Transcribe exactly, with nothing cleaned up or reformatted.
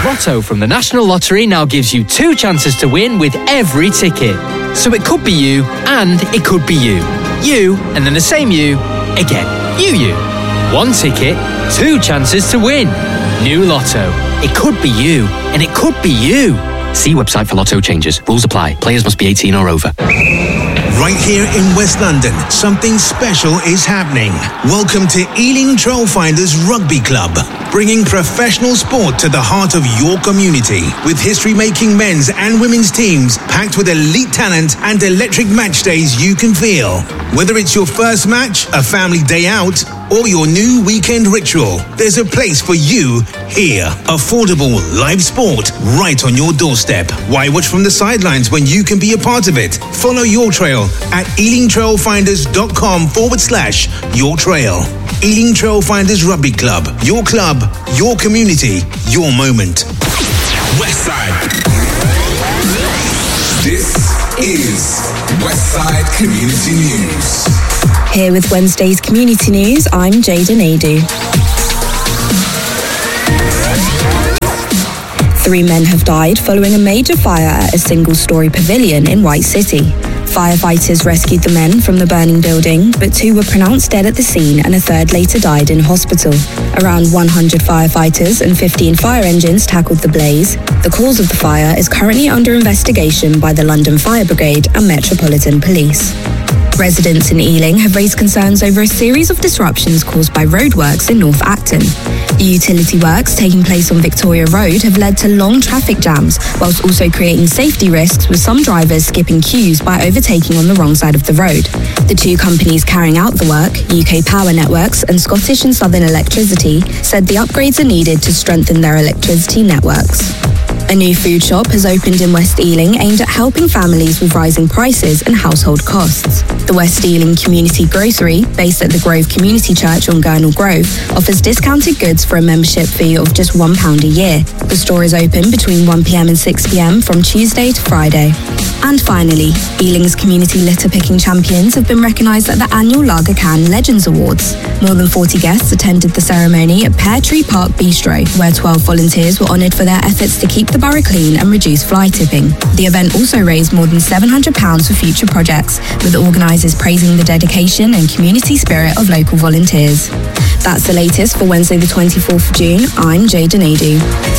Lotto from the National Lottery now gives you two chances to win with every ticket. So it could be you, and it could be you. You, and then the same you, again. You, you. One ticket, two chances to win. New Lotto. It could be you, and it could be you. See website for Lotto changes. Rules apply. Players must be eighteen or over. Right here in West London, something special is happening. Welcome to Ealing Trailfinders Rugby Club, bringing professional sport to the heart of your community, with history-making men's and women's teams packed with elite talent and electric match days you can feel. Whether it's your first match, a family day out, or your new weekend ritual, there's a place for you here. Affordable live sport right on your doorstep. Why watch from the sidelines when you can be a part of it? Follow your trail at ealingtrailfinders.com forward slash your trail. Ealing Trailfinders Rugby Club. Your club, your community, your moment. Westside. This is Westside Community News. Here with Wednesday's community news, I'm Jada Naidu. Three men have died following a major fire at a single-storey pavilion in White City. Firefighters rescued the men from the burning building, but two were pronounced dead at the scene and a third later died in hospital. Around one hundred firefighters and fifteen fire engines tackled the blaze. The cause of the fire is currently under investigation by the London Fire Brigade and Metropolitan Police. Residents in Ealing have raised concerns over a series of disruptions caused by roadworks in North Acton. The utility works taking place on Victoria Road have led to long traffic jams, whilst also creating safety risks with some drivers skipping queues by overtaking on the wrong side of the road. The two companies carrying out the work, U K Power Networks and Scottish and Southern Electricity, said the upgrades are needed to strengthen their electricity networks. A new food shop has opened in West Ealing aimed at helping families with rising prices and household costs. The West Ealing Community Grocery, based at the Grove Community Church on Gurnall Grove, offers discounted goods for a membership fee of just one pound a year. The store is open between one p m and six p m from Tuesday to Friday. And finally, Ealing's community litter picking champions have been recognised at the annual Lager Can Legends Awards. More than forty guests attended the ceremony at Pear Tree Park Bistro, where twelve volunteers were honoured for their efforts to keep the borough clean and reduce fly tipping. The event also raised more than seven hundred pounds for future projects, with organisers praising the dedication and community spirit of local volunteers. That's the latest for Wednesday the twenty-fourth of June. I'm Jada Naidu.